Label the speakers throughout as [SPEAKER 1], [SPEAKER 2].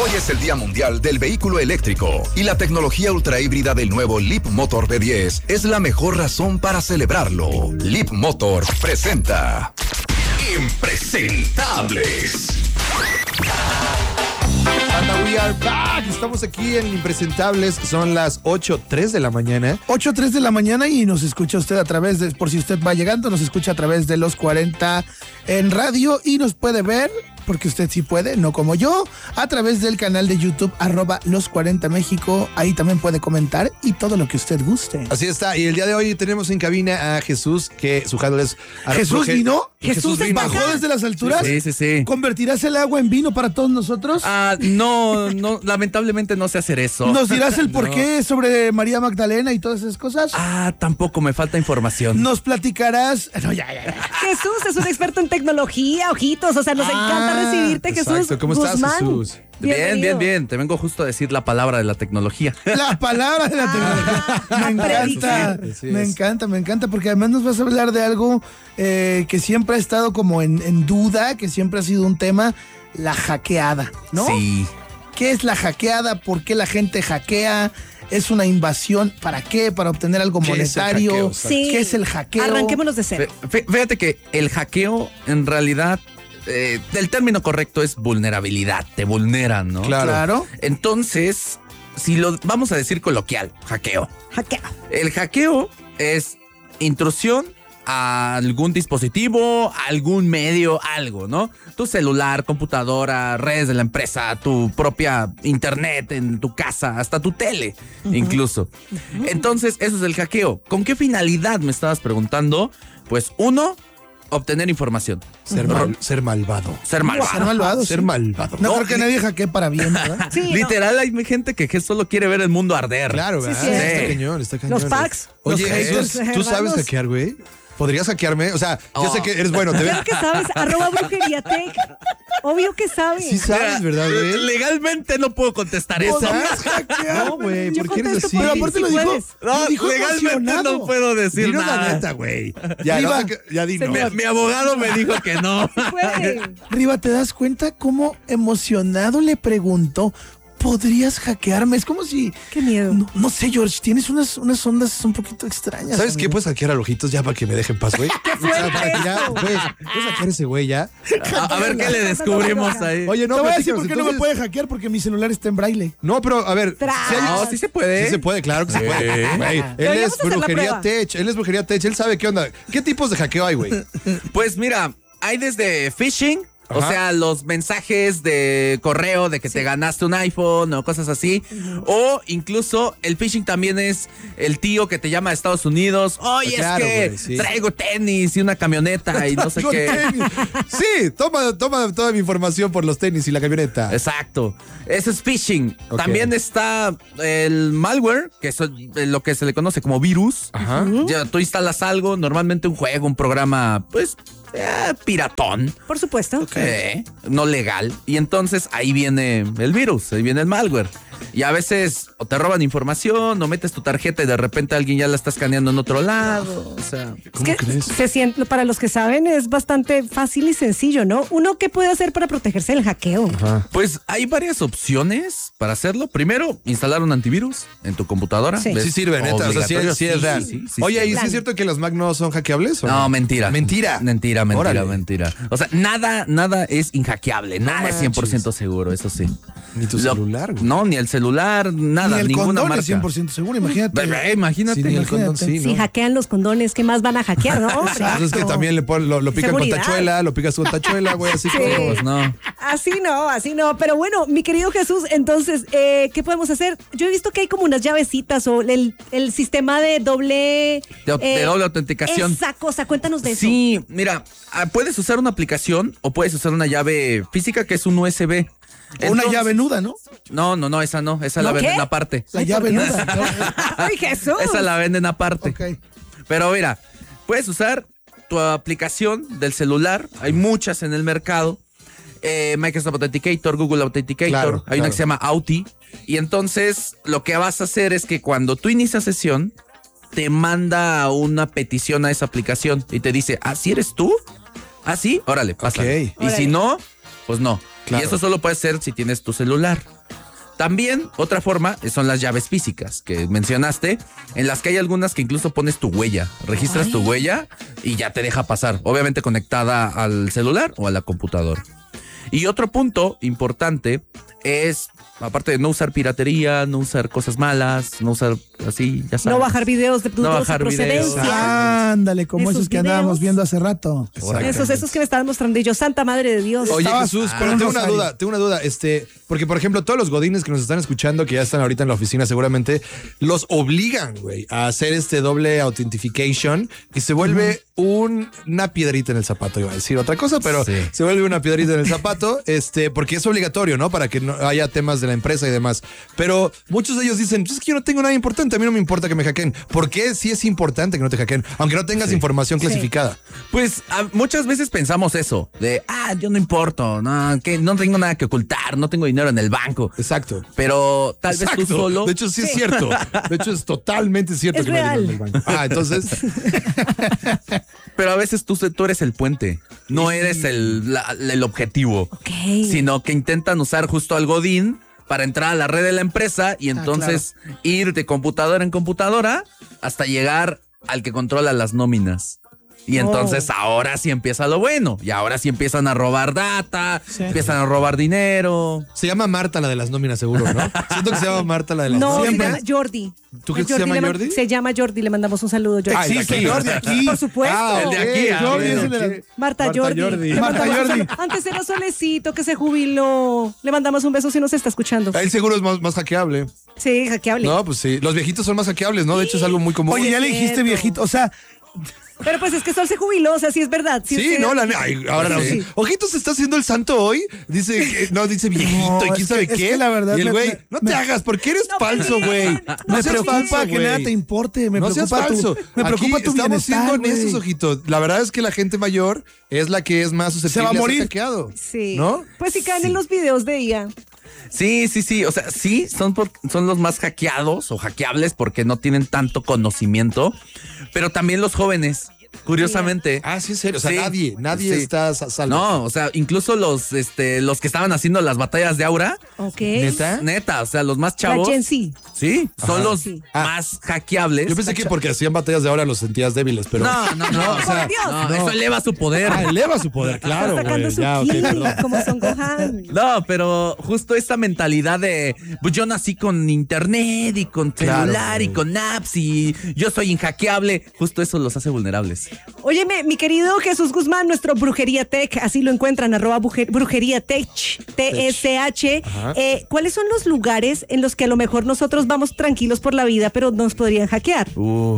[SPEAKER 1] Hoy es el Día Mundial del Vehículo Eléctrico y la tecnología ultrahíbrida del nuevo Leap Motor B10 es la mejor razón para celebrarlo. Leap Motor presenta Impresentables.
[SPEAKER 2] We are back. Estamos aquí en Impresentables. Son las 8:03 de la mañana.
[SPEAKER 3] 8:03 de la mañana y nos escucha usted a través de, por si usted va llegando, nos escucha a través de los 40 en radio y nos puede ver, porque usted sí puede, no como yo, a través del canal de YouTube, @los40 México. Ahí también puede comentar y todo lo que usted guste.
[SPEAKER 2] Así está. Y el día de hoy tenemos en cabina a Jesús, que su handle es...
[SPEAKER 3] ¿Jesús vino?
[SPEAKER 2] Jesús vino.
[SPEAKER 3] ¿Bajó desde las alturas?
[SPEAKER 4] Sí.
[SPEAKER 3] ¿Convertirás el agua en vino para todos nosotros?
[SPEAKER 4] No, lamentablemente no sé hacer eso.
[SPEAKER 3] ¿Nos dirás el porqué sobre María Magdalena y todas esas cosas?
[SPEAKER 4] Tampoco me falta información.
[SPEAKER 3] ¿Nos platicarás? No, ya.
[SPEAKER 5] Jesús es un experto en tecnología, ojitos, o sea, nos encanta recibirte, Jesús.
[SPEAKER 2] Exacto. ¿Cómo estás,
[SPEAKER 5] Guzmán.
[SPEAKER 2] Jesús?
[SPEAKER 4] Bien. Te vengo justo a decir la palabra de la tecnología.
[SPEAKER 3] La palabra de la tecnología. Me encanta, porque además nos vas a hablar de algo que siempre ha estado como en duda, que siempre ha sido un tema, la hackeada, ¿no?
[SPEAKER 4] Sí.
[SPEAKER 3] ¿Qué es la hackeada? ¿Por qué la gente hackea? ¿Es una invasión? ¿Para qué? ¿Para obtener algo monetario?
[SPEAKER 5] Sí.
[SPEAKER 3] ¿Qué es el hackeo?
[SPEAKER 5] Arranquémonos de cero.
[SPEAKER 4] Fíjate que el hackeo, en realidad, el término correcto es vulnerabilidad. Te vulneran, ¿no?
[SPEAKER 3] Claro.
[SPEAKER 4] Entonces, si lo vamos a decir coloquial, hackeo.
[SPEAKER 5] Hackea.
[SPEAKER 4] El hackeo es intrusión a algún dispositivo, a algún medio, algo, ¿no? Tu celular, computadora, redes de la empresa, tu propia internet en tu casa, hasta tu tele, incluso. Entonces, eso es el hackeo. ¿Con qué finalidad me estabas preguntando? Pues uno, obtener información.
[SPEAKER 2] Ser malvado.
[SPEAKER 4] Ser malvado.
[SPEAKER 3] Ser malvado.
[SPEAKER 2] Ser malvado.
[SPEAKER 3] No creo que nadie hackee para bien, ¿verdad?
[SPEAKER 5] Sí,
[SPEAKER 4] Literal, hay gente que solo quiere ver el mundo arder.
[SPEAKER 2] Claro, ¿verdad?
[SPEAKER 5] Sí.
[SPEAKER 2] Está cañón.
[SPEAKER 5] Los packs.
[SPEAKER 2] Oye,
[SPEAKER 5] los
[SPEAKER 2] Jesús,
[SPEAKER 5] haters.
[SPEAKER 2] ¿tú sabes hackear, güey? ¿Podrías hackearme? O sea, yo sé que eres bueno.
[SPEAKER 5] Claro que sabes, @brujeriatech. Obvio que sabes.
[SPEAKER 2] Sí sabes, ¿verdad, güey?
[SPEAKER 4] Legalmente no puedo contestar eso.
[SPEAKER 3] ¿Podrías hackear?
[SPEAKER 2] No, güey,
[SPEAKER 5] Yo
[SPEAKER 2] ¿por qué eres
[SPEAKER 5] contesto
[SPEAKER 2] así?
[SPEAKER 5] por
[SPEAKER 3] Pero
[SPEAKER 5] ti,
[SPEAKER 3] aparte
[SPEAKER 5] si
[SPEAKER 3] lo dijo,
[SPEAKER 5] puedes.
[SPEAKER 4] No,
[SPEAKER 3] lo dijo
[SPEAKER 4] legalmente
[SPEAKER 3] emocionado.
[SPEAKER 4] no puedo decir
[SPEAKER 2] Dinos
[SPEAKER 4] nada.
[SPEAKER 2] la neta, güey. Ya,
[SPEAKER 3] Riva.
[SPEAKER 2] ya di no.
[SPEAKER 4] Mi abogado me dijo que no.
[SPEAKER 5] Puede.
[SPEAKER 3] Riva, ¿te das cuenta cómo emocionado le preguntó? ¿Podrías hackearme? Es como si...
[SPEAKER 5] Qué miedo.
[SPEAKER 3] No sé, George, tienes unas ondas un poquito extrañas.
[SPEAKER 2] ¿Sabes qué?
[SPEAKER 3] amigo.
[SPEAKER 2] Puedes hackear a Ojitos ya para que me dejen paz, güey.
[SPEAKER 5] ¿Qué fue
[SPEAKER 2] Para que ya
[SPEAKER 5] esto?
[SPEAKER 2] puedes hackear a ese güey ya.
[SPEAKER 4] A ver qué le descubrimos ahí.
[SPEAKER 2] Oye,
[SPEAKER 3] Te voy a decir
[SPEAKER 2] platícanos,
[SPEAKER 3] por qué no me
[SPEAKER 2] entonces-
[SPEAKER 3] puede hackear, porque mi celular está en braille.
[SPEAKER 2] No, pero a ver.
[SPEAKER 4] No, sí se puede.
[SPEAKER 2] Sí se puede, claro que se puede. Güey, él
[SPEAKER 5] Deberíamos
[SPEAKER 2] es
[SPEAKER 5] hacer la
[SPEAKER 2] brujería
[SPEAKER 5] prueba.
[SPEAKER 2] tech. Él es brujería tech. Él sabe qué onda. ¿Qué tipos de hackeo hay, güey?
[SPEAKER 4] Pues mira, hay desde phishing. O
[SPEAKER 2] Ajá.
[SPEAKER 4] sea, los mensajes de correo de que te ganaste un iPhone o cosas así. O incluso el phishing también es el tío que te llama de Estados Unidos. Oye,
[SPEAKER 2] Claro,
[SPEAKER 4] es que
[SPEAKER 2] güey, sí.
[SPEAKER 4] traigo tenis y una camioneta y no sé
[SPEAKER 2] Yo
[SPEAKER 4] qué.
[SPEAKER 2] tenis. Sí, toma toda mi información por los tenis y la camioneta.
[SPEAKER 4] Exacto. Eso es phishing.
[SPEAKER 2] Ok.
[SPEAKER 4] También está el malware, que es lo que se le conoce como virus.
[SPEAKER 2] Ajá.
[SPEAKER 4] Ya tú instalas algo, normalmente un juego, un programa, pues, piratón.
[SPEAKER 5] Por supuesto.
[SPEAKER 4] No legal. Y entonces ahí viene el virus, ahí viene el malware. Y a veces o te roban información, o metes tu tarjeta y de repente alguien ya la está escaneando en otro lado. O sea,
[SPEAKER 5] Es que se siente, para los que saben, es bastante fácil y sencillo, ¿no? Uno, ¿qué puede hacer para protegerse del hackeo?
[SPEAKER 4] pues hay varias opciones para hacerlo. Primero, instalar un antivirus en tu computadora.
[SPEAKER 5] Sí.
[SPEAKER 4] ¿Ves?
[SPEAKER 2] Sí sirve, neta. O sea, sí
[SPEAKER 4] Obligatorio.
[SPEAKER 2] es real.
[SPEAKER 4] sí,
[SPEAKER 2] Oye, ¿y
[SPEAKER 4] sí.
[SPEAKER 2] sí es cierto que los Mac no son hackeables? ¿o
[SPEAKER 4] No, mentira.
[SPEAKER 2] Mentira. Órale.
[SPEAKER 4] Mentira. O sea, nada es inhackeable. Nada es 100% seguro, eso sí.
[SPEAKER 2] Ni tu celular, güey.
[SPEAKER 4] No, ni el celular, nada,
[SPEAKER 3] Ni el
[SPEAKER 4] ninguna
[SPEAKER 3] condón
[SPEAKER 4] marca.
[SPEAKER 3] es 100% seguro, imagínate.
[SPEAKER 4] Imagínate.
[SPEAKER 2] Sí, ni el condón, sí,
[SPEAKER 5] Si
[SPEAKER 2] ¿no?
[SPEAKER 5] hackean los condones, ¿qué más van a hackear, no?
[SPEAKER 2] Pues es que también lo pican con
[SPEAKER 5] Seguridad.
[SPEAKER 2] tachuela, lo picas con tachuela, güey, así
[SPEAKER 5] Sí.
[SPEAKER 2] como...
[SPEAKER 4] Pues no.
[SPEAKER 5] Así no. Pero bueno, mi querido Jesús, entonces, ¿qué podemos hacer? Yo he visto que hay como unas llavecitas o el sistema de doble...
[SPEAKER 4] De doble autenticación.
[SPEAKER 5] Esa cosa, cuéntanos de eso.
[SPEAKER 4] Sí, mira, puedes usar una aplicación o puedes usar una llave física que es un USB.
[SPEAKER 3] O una
[SPEAKER 4] Entonces-
[SPEAKER 3] llave nuda, ¿no?
[SPEAKER 4] No, esa no, esa la
[SPEAKER 5] ¿No
[SPEAKER 4] venden
[SPEAKER 5] qué?
[SPEAKER 4] aparte.
[SPEAKER 3] La llave nuda.
[SPEAKER 5] ¡Ay, Jesús!
[SPEAKER 4] Esa la venden aparte.
[SPEAKER 3] Ok.
[SPEAKER 4] Pero mira, puedes usar tu aplicación del celular, hay muchas en el mercado. Microsoft Authenticator, Google Authenticator,
[SPEAKER 2] Claro,
[SPEAKER 4] hay una que se llama Authy. Y entonces lo que vas a hacer es que cuando tú inicias sesión, te manda una petición a esa aplicación y te dice, ¿ah, sí eres tú? ¿Ah, sí? Órale, pásale.
[SPEAKER 2] Ok.
[SPEAKER 4] Y si
[SPEAKER 5] Órale.
[SPEAKER 4] no, pues no.
[SPEAKER 2] Claro.
[SPEAKER 4] Y eso solo puede ser si tienes tu celular. También, otra forma son las llaves físicas que mencionaste, en las que hay algunas que incluso pones tu huella. Registras tu huella y ya te deja pasar. Obviamente conectada al celular o a la computadora. Y otro punto importante es, aparte de no usar piratería, no usar cosas malas, no usar así, ya sabes.
[SPEAKER 5] No bajar videos de dudosa
[SPEAKER 4] bajar videos.
[SPEAKER 5] procedencia.
[SPEAKER 3] Ándale, como
[SPEAKER 5] Esos
[SPEAKER 3] esos que andábamos
[SPEAKER 5] videos.
[SPEAKER 3] viendo hace rato.
[SPEAKER 5] Esos que me estaban mostrando y yo, Santa Madre de Dios.
[SPEAKER 2] Oye,
[SPEAKER 3] Estabas
[SPEAKER 2] Jesús,
[SPEAKER 3] con
[SPEAKER 2] pero
[SPEAKER 3] un
[SPEAKER 2] tengo una
[SPEAKER 3] rosario.
[SPEAKER 2] duda, porque por ejemplo, todos los godines que nos están escuchando, que ya están ahorita en la oficina seguramente, los obligan, güey, a hacer este doble authentication y se vuelve una piedrita en el zapato, iba a decir otra cosa, pero
[SPEAKER 4] Sí.
[SPEAKER 2] se vuelve una piedrita en el zapato, porque es obligatorio, ¿no? Para que no haya temas de la empresa y demás. Pero muchos de ellos dicen, pues es que yo no tengo nada importante, a mí no me importa que me hackeen. ¿Por qué sí es importante que no te hackeen? Aunque no tengas información clasificada.
[SPEAKER 4] Pues muchas veces pensamos eso, de, yo no importo, no, que no tengo nada que ocultar, no tengo dinero en el banco.
[SPEAKER 2] Exacto.
[SPEAKER 4] Pero tal vez
[SPEAKER 2] Exacto.
[SPEAKER 4] tú solo...
[SPEAKER 2] De hecho, sí es cierto. De hecho, es totalmente cierto
[SPEAKER 5] Es
[SPEAKER 2] que no hay
[SPEAKER 5] real.
[SPEAKER 2] dinero en el banco. Entonces,
[SPEAKER 4] Pero a veces tú eres el puente, no eres el objetivo,
[SPEAKER 5] Ok.
[SPEAKER 4] sino que intentan usar justo al godín para entrar a la red de la empresa y entonces ir de computadora en computadora hasta llegar al que controla las nóminas. Y entonces ahora sí empieza lo bueno. Y ahora sí empiezan a robar data, empiezan a robar dinero.
[SPEAKER 2] se llama Marta la de las nóminas, seguro, ¿no? Siento que se llama Marta la de las
[SPEAKER 5] No, se
[SPEAKER 2] nóminas.
[SPEAKER 5] llama Jordi.
[SPEAKER 2] ¿Tú crees que se llama
[SPEAKER 5] le
[SPEAKER 2] Jordi?
[SPEAKER 5] Se llama Jordi, le mandamos un saludo, Jordi.
[SPEAKER 3] Existe Jordi aquí.
[SPEAKER 5] Por supuesto.
[SPEAKER 4] el de aquí,
[SPEAKER 3] Jordi es el de la-
[SPEAKER 5] Marta Jordi. Le
[SPEAKER 3] Marta
[SPEAKER 5] mandamos un
[SPEAKER 3] Jordi.
[SPEAKER 5] saludo. Antes era Solecito que se jubiló. Le mandamos un beso si nos está escuchando.
[SPEAKER 2] Él seguro es más hackeable.
[SPEAKER 5] Sí, hackeable.
[SPEAKER 2] No, pues sí. Los viejitos son más hackeables, ¿no? De hecho, es algo muy común.
[SPEAKER 3] Oye, ya le dijiste
[SPEAKER 5] cierto.
[SPEAKER 3] viejito, o sea,
[SPEAKER 5] Pero pues es que Sol se jubiló, o sea, sí es verdad.
[SPEAKER 2] Sí, no, ahora no.
[SPEAKER 5] Sí.
[SPEAKER 2] Ojitos se está haciendo el santo hoy. Dice viejito
[SPEAKER 3] No,
[SPEAKER 2] y quién
[SPEAKER 3] es
[SPEAKER 2] sabe
[SPEAKER 3] que- es
[SPEAKER 2] qué.
[SPEAKER 3] que la verdad
[SPEAKER 2] y el
[SPEAKER 3] me-
[SPEAKER 2] güey,
[SPEAKER 3] me-
[SPEAKER 2] no
[SPEAKER 3] me-
[SPEAKER 2] te hagas, porque eres falso, güey. No
[SPEAKER 3] me
[SPEAKER 2] seas
[SPEAKER 3] preocupa
[SPEAKER 2] falso,
[SPEAKER 3] que
[SPEAKER 2] güey.
[SPEAKER 3] nada te importe, me
[SPEAKER 2] No seas
[SPEAKER 3] preocupa
[SPEAKER 2] falso.
[SPEAKER 3] me preocupa
[SPEAKER 2] Aquí
[SPEAKER 3] tu
[SPEAKER 2] estamos siendo
[SPEAKER 3] bienestar,
[SPEAKER 2] honestos,
[SPEAKER 3] güey.
[SPEAKER 2] ojito. La verdad es que la gente mayor es la que es más susceptible
[SPEAKER 3] Se va a morir.
[SPEAKER 2] ser hackeado.
[SPEAKER 5] Sí.
[SPEAKER 2] ¿No?
[SPEAKER 5] Pues si caen en los videos de ella.
[SPEAKER 4] Sí. O sea, sí, son los más hackeados o hackeables porque no tienen tanto conocimiento. Pero también los jóvenes, curiosamente.
[SPEAKER 2] Ah, sí, en serio. O sea,
[SPEAKER 4] Sí,
[SPEAKER 2] nadie
[SPEAKER 4] sí.
[SPEAKER 2] está a salvo.
[SPEAKER 4] No, o sea, incluso los que estaban haciendo las batallas de Aura,
[SPEAKER 5] Ok.
[SPEAKER 2] ¿Neta?
[SPEAKER 4] neta, o sea, los más
[SPEAKER 5] La
[SPEAKER 4] chavos.
[SPEAKER 5] Gen Z.
[SPEAKER 4] Sí, son los
[SPEAKER 5] Sí.
[SPEAKER 4] más hackeables.
[SPEAKER 2] Yo pensé que porque hacían batallas de ahora los sentías débiles, pero.
[SPEAKER 4] No,
[SPEAKER 2] o sea,
[SPEAKER 5] Por Dios.
[SPEAKER 4] no, eso eleva su poder.
[SPEAKER 2] eleva su poder, claro.
[SPEAKER 5] Está sacando
[SPEAKER 2] güey.
[SPEAKER 5] su
[SPEAKER 2] Ya, ok,
[SPEAKER 5] ki,
[SPEAKER 2] perdón.
[SPEAKER 5] como Son Gohan.
[SPEAKER 4] No, pero justo esta mentalidad de pues yo nací con internet y con
[SPEAKER 2] Claro,
[SPEAKER 4] celular y
[SPEAKER 2] güey.
[SPEAKER 4] con apps y yo soy inhackeable, justo eso los hace vulnerables.
[SPEAKER 5] Óyeme, mi querido Jesús Guzmán, nuestro Brujería Tech, así lo encuentran, @Brujería Tech, TSH. ¿Cuáles son los lugares en los que a lo mejor nosotros vamos tranquilos por la vida, pero nos podrían hackear?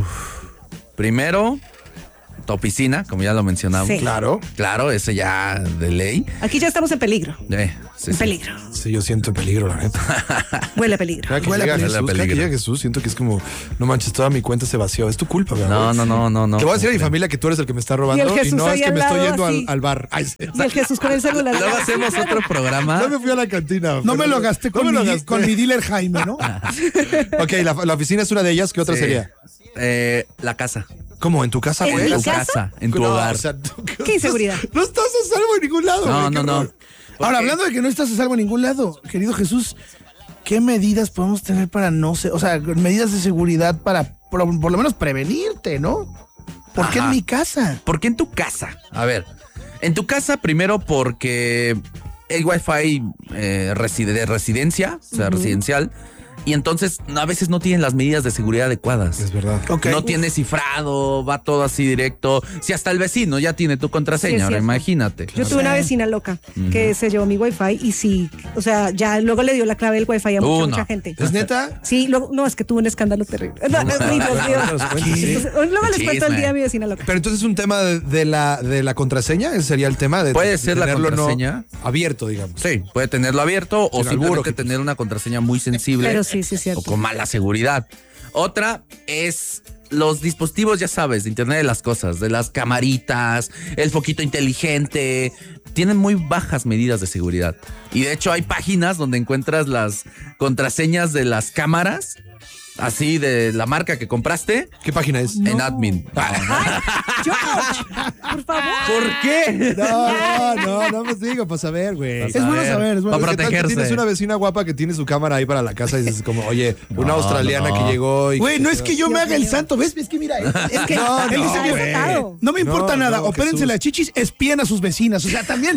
[SPEAKER 4] Primero, tu oficina, como ya lo mencionamos.
[SPEAKER 5] Sí.
[SPEAKER 2] Claro.
[SPEAKER 4] Claro, ese ya de ley.
[SPEAKER 5] Aquí ya estamos en peligro.
[SPEAKER 4] Sí,
[SPEAKER 5] En
[SPEAKER 4] sí.
[SPEAKER 5] peligro.
[SPEAKER 2] Sí, yo siento peligro, la neta.
[SPEAKER 5] Huele a peligro.
[SPEAKER 2] Cada que
[SPEAKER 4] Huele a
[SPEAKER 2] llega
[SPEAKER 4] peligro.
[SPEAKER 2] Jesús, cada que llega Jesús, siento que es como, no manches, toda mi cuenta se vació. Es tu culpa, ¿verdad?
[SPEAKER 4] No.
[SPEAKER 2] Te voy a decir a mi
[SPEAKER 4] ¿Cómo
[SPEAKER 2] familia que tú eres el que me está
[SPEAKER 5] Y
[SPEAKER 2] robando
[SPEAKER 5] el
[SPEAKER 2] y,
[SPEAKER 5] Jesús
[SPEAKER 2] no
[SPEAKER 5] ahí
[SPEAKER 2] es que
[SPEAKER 5] al
[SPEAKER 2] me estoy
[SPEAKER 5] lado,
[SPEAKER 2] yendo
[SPEAKER 5] así.
[SPEAKER 2] al bar. Ay, sí.
[SPEAKER 5] Y el Jesús con el celular.
[SPEAKER 4] Luego hacemos otro programa.
[SPEAKER 2] No me fui a la cantina.
[SPEAKER 3] No me lo gasté con,
[SPEAKER 2] No me lo
[SPEAKER 3] mi,
[SPEAKER 2] gasté.
[SPEAKER 3] con mi dealer Jaime, ¿no?
[SPEAKER 2] Ok, la oficina es una de ellas. ¿Qué otra
[SPEAKER 4] Sí.
[SPEAKER 2] sería?
[SPEAKER 4] La casa.
[SPEAKER 2] ¿Cómo? ¿En tu casa,
[SPEAKER 5] ¿En
[SPEAKER 2] güey?
[SPEAKER 5] mi
[SPEAKER 4] Tu
[SPEAKER 5] casa?
[SPEAKER 4] casa, en tu
[SPEAKER 2] No,
[SPEAKER 4] hogar.
[SPEAKER 2] o sea,
[SPEAKER 5] ¿Qué inseguridad?
[SPEAKER 2] No estás a salvo en ningún lado.
[SPEAKER 4] No,
[SPEAKER 2] güey,
[SPEAKER 4] no,
[SPEAKER 2] qué
[SPEAKER 4] no.
[SPEAKER 2] horror.
[SPEAKER 3] Ahora, hablando de que no estás a salvo en ningún lado, querido Jesús, ¿qué medidas podemos tener para no ser, o sea, medidas de seguridad para por lo menos prevenirte, ¿no? ¿Por qué
[SPEAKER 4] Ajá.
[SPEAKER 3] en mi casa?
[SPEAKER 4] ¿Por qué en tu casa? A ver, en tu casa primero porque el Wi-Fi de residencia, o sea, residencial, y entonces a veces no tienen las medidas de seguridad adecuadas.
[SPEAKER 2] Es verdad.
[SPEAKER 3] Ok.
[SPEAKER 4] No tiene cifrado, va todo así directo. Si hasta el vecino ya tiene tu
[SPEAKER 5] Sí,
[SPEAKER 4] contraseña,
[SPEAKER 5] es
[SPEAKER 4] ahora
[SPEAKER 5] cierto.
[SPEAKER 4] imagínate.
[SPEAKER 5] Yo tuve una vecina loca que se llevó mi wifi y sí, o sea, ya luego le dio la clave del wifi a mucha,
[SPEAKER 4] No.
[SPEAKER 5] mucha gente.
[SPEAKER 2] ¿Es neta?
[SPEAKER 5] Sí, luego, no, es que tuvo un escándalo terrible. No, Dios mío. Entonces, luego les cuento el
[SPEAKER 4] Chisme.
[SPEAKER 5] día a mi vecina loca.
[SPEAKER 2] Pero entonces es un tema de la contraseña. ¿Ese sería el tema? De
[SPEAKER 4] Puede ser la
[SPEAKER 2] tenerlo
[SPEAKER 4] contraseña.
[SPEAKER 2] no abierto, digamos.
[SPEAKER 4] Sí, puede tenerlo abierto o
[SPEAKER 2] Sin
[SPEAKER 4] simplemente
[SPEAKER 2] albur,
[SPEAKER 4] tener una contraseña muy sensible.
[SPEAKER 5] Pero sí, sí es cierto.
[SPEAKER 4] O con mala seguridad. Otra es los dispositivos, ya sabes, de Internet de las cosas, de las camaritas, el foquito inteligente. Tienen muy bajas medidas de seguridad. Y de hecho hay páginas donde encuentras las contraseñas de las cámaras así de la marca que compraste,
[SPEAKER 2] ¿Qué página es?
[SPEAKER 4] en admin.
[SPEAKER 5] Ay, George, por favor.
[SPEAKER 4] ¿Por qué?
[SPEAKER 2] No me digo, para saber, güey.
[SPEAKER 3] Es bueno saber, es bueno
[SPEAKER 4] Para
[SPEAKER 3] saber.
[SPEAKER 2] ¿Qué tal que
[SPEAKER 4] protegerse.
[SPEAKER 2] tienes una vecina guapa que tiene su cámara ahí para la casa y dices como, oye, una australiana que llegó y...
[SPEAKER 3] Güey, no es que yo me haga el santo, ¿ves? Es que mira, es que
[SPEAKER 2] No,
[SPEAKER 3] él dice
[SPEAKER 2] no,
[SPEAKER 3] que
[SPEAKER 5] güey.
[SPEAKER 3] no me importa
[SPEAKER 2] No,
[SPEAKER 3] nada,
[SPEAKER 2] no,
[SPEAKER 3] opérense
[SPEAKER 2] Jesús.
[SPEAKER 3] las chichis, espían a sus vecinas, o sea, también.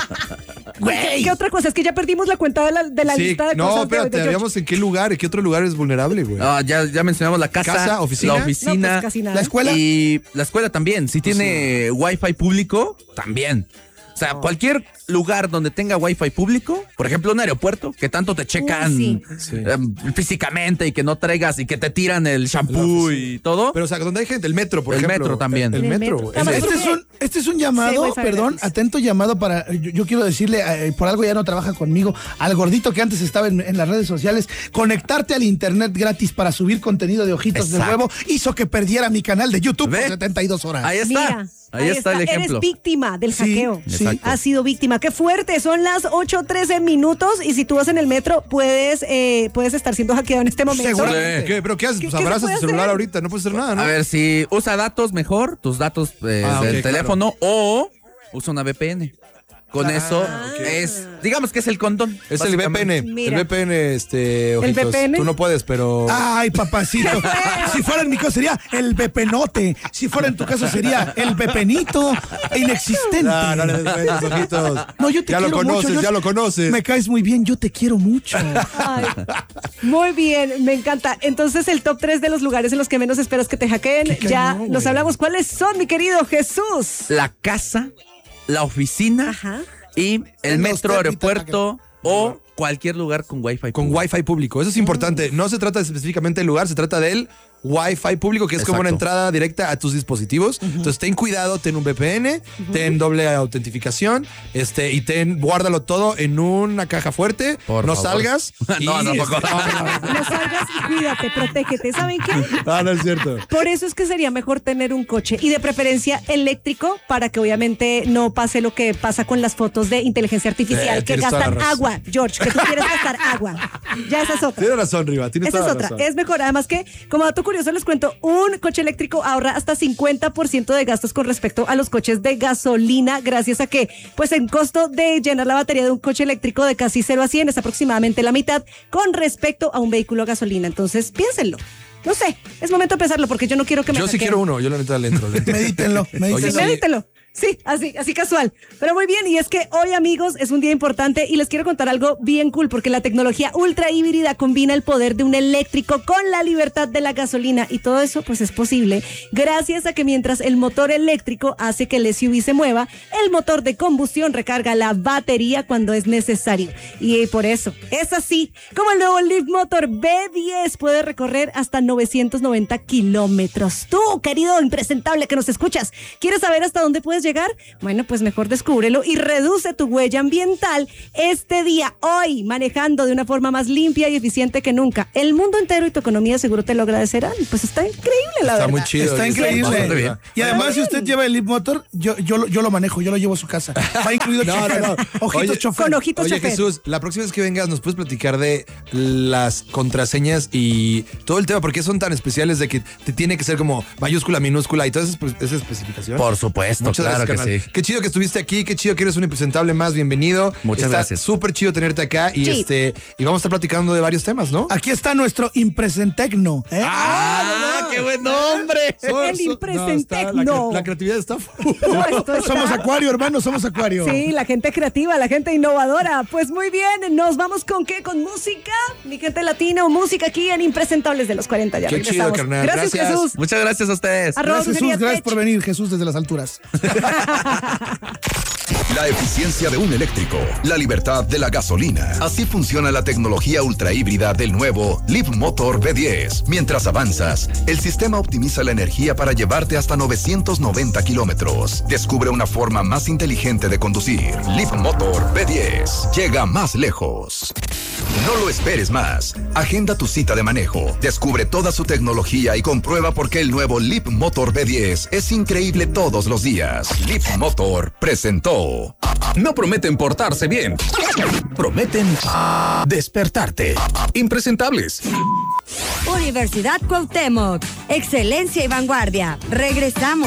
[SPEAKER 3] Güey.
[SPEAKER 5] ¿Qué otra cosa? Es que ya perdimos la cuenta de la
[SPEAKER 2] Sí,
[SPEAKER 5] lista de
[SPEAKER 2] no,
[SPEAKER 5] cosas.
[SPEAKER 2] espérate, habíamos en qué lugar, en qué otro lugar es vulnerable, güey.
[SPEAKER 4] Ah, ya mencionamos la casa,
[SPEAKER 2] oficina.
[SPEAKER 4] la
[SPEAKER 5] No,
[SPEAKER 4] oficina,
[SPEAKER 5] pues casi nada.
[SPEAKER 3] La escuela.
[SPEAKER 4] y la escuela también. Si tiene Wi-Fi público, también. O sea, cualquier lugar donde tenga Wi-Fi público, por ejemplo, un aeropuerto, que tanto te checan
[SPEAKER 5] sí.
[SPEAKER 4] físicamente y que no traigas y que te tiran el shampoo y todo.
[SPEAKER 2] Pero, o sea, donde hay gente, el metro, por
[SPEAKER 4] El
[SPEAKER 2] ejemplo.
[SPEAKER 4] metro también.
[SPEAKER 2] El
[SPEAKER 5] En el
[SPEAKER 2] metro,
[SPEAKER 5] metro.
[SPEAKER 2] güey.
[SPEAKER 5] Además,
[SPEAKER 3] Este es un
[SPEAKER 5] Sí,
[SPEAKER 3] llamado,
[SPEAKER 5] Wi-Fi
[SPEAKER 3] perdón,
[SPEAKER 5] gratis.
[SPEAKER 3] atento llamado para, yo quiero decirle, por algo ya no trabaja conmigo, al gordito que antes estaba en las redes sociales, conectarte al internet gratis para subir contenido de Ojitos de
[SPEAKER 4] Exacto.
[SPEAKER 3] Huevo hizo que perdiera mi canal de YouTube
[SPEAKER 4] ¿Ve?
[SPEAKER 3] por 72 horas.
[SPEAKER 4] Ahí está.
[SPEAKER 5] Mira,
[SPEAKER 4] ahí está el ejemplo.
[SPEAKER 5] Eres víctima del
[SPEAKER 3] Sí,
[SPEAKER 5] hackeo.
[SPEAKER 3] sí.
[SPEAKER 4] Exacto.
[SPEAKER 5] Has sido víctima. Qué fuerte. Son las 8:13 minutos y si tú vas en el metro puedes estar siendo hackeado en este momento.
[SPEAKER 3] Seguramente.
[SPEAKER 4] Sí.
[SPEAKER 2] ¿Qué? ¿Pero qué haces?
[SPEAKER 5] ¿Qué
[SPEAKER 2] Pues
[SPEAKER 5] se
[SPEAKER 2] abrazas
[SPEAKER 5] puede
[SPEAKER 2] tu celular
[SPEAKER 5] hacer?
[SPEAKER 2] ahorita, no puedes hacer nada, ¿no?
[SPEAKER 4] A ver, si usa datos mejor, tus datos del
[SPEAKER 2] ok,
[SPEAKER 4] teléfono, o usa una VPN. Con eso
[SPEAKER 2] ok.
[SPEAKER 4] es, digamos que es el condón.
[SPEAKER 2] Es el
[SPEAKER 4] básicamente.
[SPEAKER 2] VPN.
[SPEAKER 5] Mira.
[SPEAKER 2] El VPN, Ojitos.
[SPEAKER 5] VPN?
[SPEAKER 2] Tú no puedes, pero...
[SPEAKER 3] Ay, papacito. Si fuera en mi caso sería el Bepenote. Si fuera en tu caso sería el Bepenito inexistente.
[SPEAKER 2] No le des vueltas, Ojitos.
[SPEAKER 3] No, yo te
[SPEAKER 2] ya
[SPEAKER 3] quiero
[SPEAKER 2] lo conoces,
[SPEAKER 3] mucho.
[SPEAKER 2] ya lo conoces.
[SPEAKER 3] Me caes muy bien, yo te quiero mucho.
[SPEAKER 5] Ay, muy bien, me encanta. Entonces, el top 3 de los lugares en los que menos esperas que te hackeen.
[SPEAKER 3] Qué
[SPEAKER 5] Ya
[SPEAKER 3] cañón,
[SPEAKER 5] los
[SPEAKER 3] güey.
[SPEAKER 5] hablamos. ¿Cuáles son, mi querido Jesús?
[SPEAKER 4] La casa, la oficina
[SPEAKER 5] Ajá.
[SPEAKER 4] y el
[SPEAKER 3] Los
[SPEAKER 4] metro,
[SPEAKER 3] termitas,
[SPEAKER 4] aeropuerto o cualquier lugar con Wi-Fi.
[SPEAKER 2] Con Wi-Fi público. Eso es importante. No se trata específicamente del lugar, se trata del Wi-Fi público, que es como una
[SPEAKER 4] Exacto.
[SPEAKER 2] entrada directa a tus dispositivos. Entonces, ten cuidado, ten un VPN, ten doble autentificación, y guárdalo todo en una caja fuerte.
[SPEAKER 4] Por
[SPEAKER 2] no
[SPEAKER 4] favor.
[SPEAKER 2] salgas.
[SPEAKER 4] No, tampoco.
[SPEAKER 5] No salgas y cuídate, protégete. ¿Saben qué?
[SPEAKER 2] No es cierto.
[SPEAKER 5] Por eso es que sería mejor tener un coche y de preferencia eléctrico para que obviamente no pase lo que pasa con las fotos de inteligencia artificial que
[SPEAKER 2] tienes toda
[SPEAKER 5] gastan
[SPEAKER 2] la razón.
[SPEAKER 5] agua, George, que tú quieres gastar agua. Ya esa es otra.
[SPEAKER 2] Tienes razón, Riva. Tienes
[SPEAKER 5] Esa es
[SPEAKER 2] toda la
[SPEAKER 5] otra.
[SPEAKER 2] razón.
[SPEAKER 5] Es mejor. Además que, como dato curioso, les cuento, un coche eléctrico ahorra hasta 50% de gastos con respecto a los coches de gasolina, gracias a que, pues, el costo de llenar la batería de un coche eléctrico de casi 0 a 100 es aproximadamente la mitad con respecto a un vehículo a gasolina. Entonces, piénsenlo. No sé, es momento de pensarlo porque yo no quiero que me
[SPEAKER 2] Yo sí
[SPEAKER 5] hackeen.
[SPEAKER 2] quiero uno. Yo la neta le entro.
[SPEAKER 3] Medítenlo, medítenlo.
[SPEAKER 2] Oye,
[SPEAKER 5] Sí, medítelo. Sí, así casual. Pero muy bien, y es que hoy, amigos, es un día importante y les quiero contar algo bien cool porque la tecnología ultra híbrida combina el poder de un eléctrico con la libertad de la gasolina y todo eso pues es posible gracias a que mientras el motor eléctrico hace que el SUV se mueva, el motor de combustión recarga la batería cuando es necesario. Y por eso, es así como el nuevo Leaf Motor B10 puede recorrer hasta 990 kilómetros. Tú, querido impresentable que nos escuchas, ¿quieres saber hasta dónde puedes llegar? Bueno, pues mejor descúbrelo y reduce tu huella ambiental este día, hoy, manejando de una forma más limpia y eficiente que nunca. El mundo entero y tu economía seguro te lo agradecerán. Pues está increíble, la
[SPEAKER 2] Está
[SPEAKER 5] verdad.
[SPEAKER 2] muy chido.
[SPEAKER 3] Está
[SPEAKER 4] Bastante
[SPEAKER 3] increíble.
[SPEAKER 4] bien.
[SPEAKER 3] Y además, si usted lleva el Leaf Motor, yo lo manejo, yo lo llevo a su casa. Va incluido
[SPEAKER 2] No,
[SPEAKER 3] chofer.
[SPEAKER 2] no, no.
[SPEAKER 3] Ojitos
[SPEAKER 2] Oye,
[SPEAKER 3] chofer.
[SPEAKER 5] Con ojitos
[SPEAKER 2] Oye,
[SPEAKER 5] chofer.
[SPEAKER 2] Jesús, la próxima vez que vengas, ¿nos puedes platicar de las contraseñas y todo el tema? ¿Por qué son tan especiales de que te tiene que ser como mayúscula, minúscula y toda esa especificación?
[SPEAKER 4] Por supuesto,
[SPEAKER 2] Muchas
[SPEAKER 4] claro
[SPEAKER 2] gracias,
[SPEAKER 4] que
[SPEAKER 2] carnal.
[SPEAKER 4] sí.
[SPEAKER 2] Qué chido que estuviste aquí, qué chido que eres un impresentable más, bienvenido.
[SPEAKER 4] Muchas
[SPEAKER 2] Está
[SPEAKER 4] gracias.
[SPEAKER 2] súper chido tenerte acá y
[SPEAKER 5] Sí.
[SPEAKER 2] y vamos a estar platicando de varios temas, ¿no?
[SPEAKER 3] Aquí está nuestro impresentecno. ¿Eh?
[SPEAKER 4] ¡Ah, qué buen nombre!
[SPEAKER 5] El impresentecno.
[SPEAKER 2] No, la creatividad está...
[SPEAKER 5] No, esto está-
[SPEAKER 3] Somos Acuario, hermano, somos Acuario.
[SPEAKER 5] Sí, la gente creativa, la gente innovadora. Pues muy bien, nos vamos con qué, con música, mi gente latina o música aquí en Impresentables de los 40. Ya
[SPEAKER 2] Qué
[SPEAKER 5] regresamos.
[SPEAKER 2] chido, carnal.
[SPEAKER 5] Gracias,
[SPEAKER 2] Gracias.
[SPEAKER 5] Jesús.
[SPEAKER 4] Muchas gracias a ustedes.
[SPEAKER 5] Arroba
[SPEAKER 3] Gracias,
[SPEAKER 5] Brujería
[SPEAKER 3] Jesús, gracias
[SPEAKER 5] Tech.
[SPEAKER 3] por venir, Jesús, desde las alturas.
[SPEAKER 1] La eficiencia de un eléctrico, la libertad de la gasolina. Así funciona la tecnología ultrahíbrida del nuevo Leaf Motor B10. Mientras avanzas, el sistema optimiza la energía para llevarte hasta 990 kilómetros. Descubre una forma más inteligente de conducir. Leaf Motor B10 llega más lejos. No lo esperes más. Agenda tu cita de manejo. Descubre toda su tecnología y comprueba por qué el nuevo Leap Motor B10 es increíble todos los días. Leap Motor presentó.
[SPEAKER 6] No prometen portarse bien. Prometen despertarte. Impresentables.
[SPEAKER 7] Universidad Cuauhtémoc. Excelencia y vanguardia. Regresamos.